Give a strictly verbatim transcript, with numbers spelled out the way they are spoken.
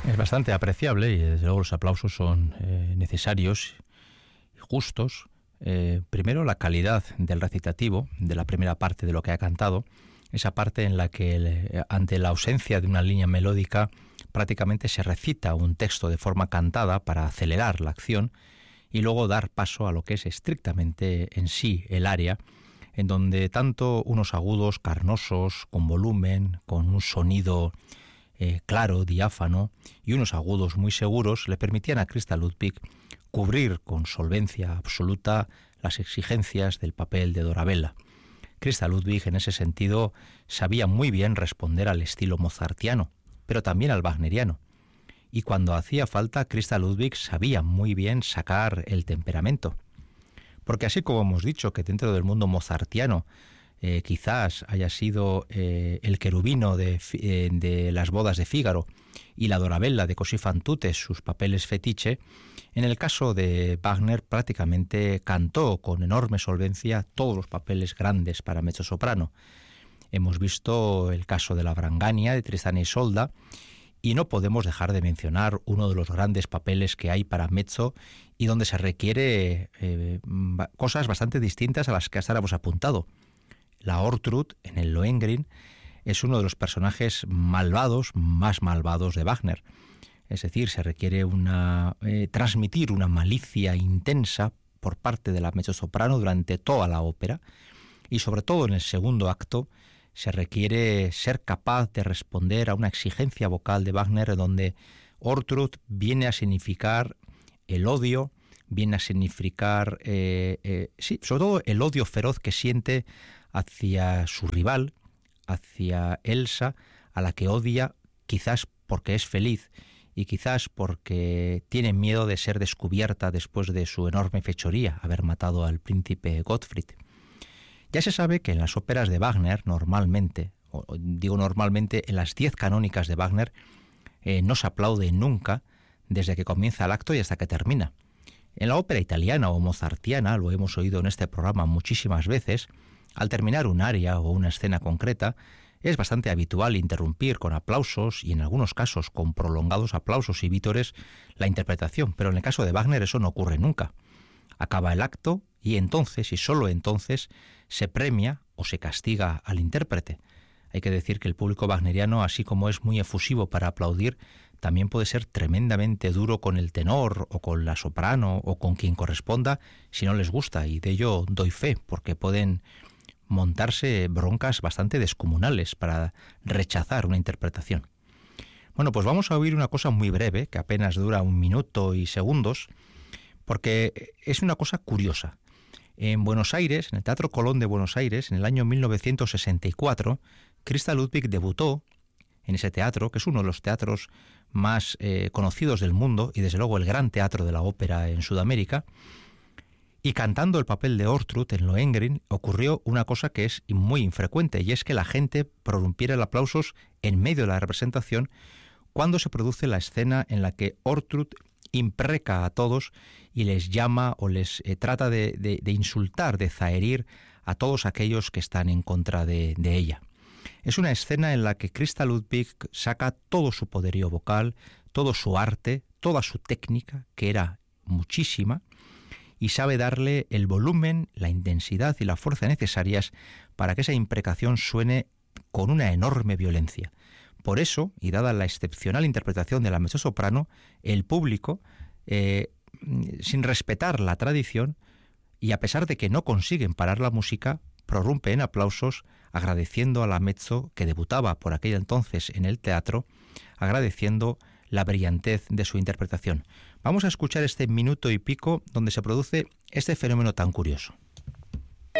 Es bastante apreciable y desde luego los aplausos son eh, necesarios y justos. Eh, primero, la calidad del recitativo, de la primera parte de lo que ha cantado, esa parte en la que el, ante la ausencia de una línea melódica prácticamente se recita un texto de forma cantada para acelerar la acción y luego dar paso a lo que es estrictamente en sí el aria, en donde tanto unos agudos carnosos, con volumen, con un sonido eh, claro, diáfano, y unos agudos muy seguros le permitían a Christa Ludwig cubrir con solvencia absoluta las exigencias del papel de Dorabella. Christa Ludwig en ese sentido sabía muy bien responder al estilo mozartiano, pero también al wagneriano. Y cuando hacía falta, Christa Ludwig sabía muy bien sacar el temperamento. Porque así como hemos dicho que dentro del mundo mozartiano eh, quizás haya sido eh, el querubino de, eh, de las bodas de Fígaro y la Dorabella de Così fan tutte sus papeles fetiche, en el caso de Wagner prácticamente cantó con enorme solvencia todos los papeles grandes para mezzosoprano. Hemos visto el caso de la Brangania de Tristán e Isolda, y no podemos dejar de mencionar uno de los grandes papeles que hay para mezzo y donde se requiere eh, cosas bastante distintas a las que hasta hemos apuntado. La Ortrud, en el Lohengrin, es uno de los personajes malvados, más malvados de Wagner. Es decir, se requiere una eh, transmitir una malicia intensa por parte de la mezzosoprano durante toda la ópera, y sobre todo en el segundo acto se requiere ser capaz de responder a una exigencia vocal de Wagner donde Ortrud viene a significar el odio, viene a significar, eh, eh, sí, sobre todo el odio feroz que siente hacia su rival, hacia Elsa, a la que odia quizás porque es feliz y quizás porque tiene miedo de ser descubierta después de su enorme fechoría, haber matado al príncipe Gottfried. Ya se sabe que en las óperas de Wagner, normalmente, o digo normalmente, en las diez canónicas de Wagner, eh, no se aplaude nunca desde que comienza el acto y hasta que termina. En la ópera italiana o mozartiana, lo hemos oído en este programa muchísimas veces, al terminar un aria o una escena concreta, es bastante habitual interrumpir con aplausos y en algunos casos con prolongados aplausos y vítores la interpretación, pero en el caso de Wagner eso no ocurre nunca. Acaba el acto y entonces, y solo entonces, se premia o se castiga al intérprete. Hay que decir que el público wagneriano, así como es muy efusivo para aplaudir, también puede ser tremendamente duro con el tenor o con la soprano o con quien corresponda si no les gusta, y de ello doy fe, porque pueden montarse broncas bastante descomunales para rechazar una interpretación. Bueno, pues vamos a oír una cosa muy breve, que apenas dura un minuto y segundos, porque es una cosa curiosa. En Buenos Aires, en el Teatro Colón de Buenos Aires, en el año mil novecientos sesenta y cuatro, Christa Ludwig debutó en ese teatro, que es uno de los teatros más eh, conocidos del mundo y desde luego el gran teatro de la ópera en Sudamérica, y cantando el papel de Ortrud en Lohengrin ocurrió una cosa que es muy infrecuente, y es que la gente prorrumpiera en aplausos en medio de la representación cuando se produce la escena en la que Ortrud impreca a todos y les llama o les eh, trata de, de, de insultar, de zaherir a todos aquellos que están en contra de, de ella. Es una escena en la que Christa Ludwig saca todo su poderío vocal, todo su arte, toda su técnica, que era muchísima, y sabe darle el volumen, la intensidad y la fuerza necesarias para que esa imprecación suene con una enorme violencia. Por eso, y dada la excepcional interpretación de la mezzosoprano, el público, eh, sin respetar la tradición, y a pesar de que no consiguen parar la música, prorrumpe en aplausos agradeciendo a la mezzo que debutaba por aquel entonces en el teatro, agradeciendo la brillantez de su interpretación. Vamos a escuchar este minuto y pico donde se produce este fenómeno tan curioso.